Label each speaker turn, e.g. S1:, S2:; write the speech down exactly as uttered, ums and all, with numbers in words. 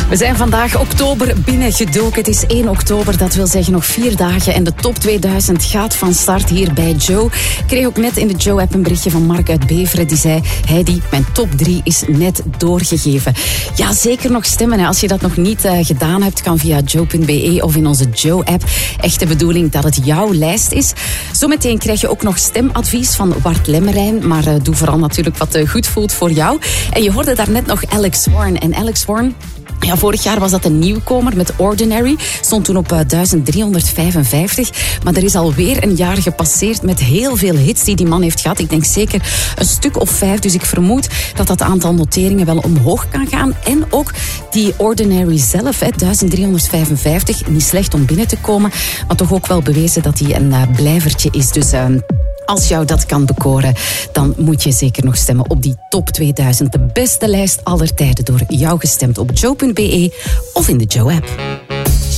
S1: We zijn vandaag oktober binnengedoken. Het is één oktober, dat wil zeggen nog vier dagen. En de top tweeduizend gaat van start hier bij Joe. Ik kreeg ook net in de Joe-app een berichtje van Mark uit Beveren. Die zei, Heidi, mijn top drie is net doorgegeven. Ja, zeker nog stemmen. Hè. Als je dat nog niet uh, gedaan hebt, kan via joe punt b e of in onze Joe-app. Echt de bedoeling dat het jouw lijst is. Zometeen krijg je ook nog stemadvies van Bart Lemmerijn. Maar uh, doe vooral natuurlijk wat uh, goed voelt voor jou. En je hoorde daarnet nog Alex Warren. En Alex Warren... Ja, vorig jaar was dat een nieuwkomer met Ordinary. Stond toen op uh, duizend driehonderdvijfenvijftig. Maar er is alweer een jaar gepasseerd met heel veel hits die die man heeft gehad. Ik denk zeker een stuk of vijf. Dus ik vermoed dat dat aantal noteringen wel omhoog kan gaan. En ook die Ordinary zelf, hè, duizend driehonderdvijfenvijftig. Niet slecht om binnen te komen. Maar toch ook wel bewezen dat hij een uh, blijvertje is. Dus... Uh, Als jou dat kan bekoren, dan moet je zeker nog stemmen op die top tweeduizend. De beste lijst aller tijden door jou gestemd op joe punt b e of in de Joe-app.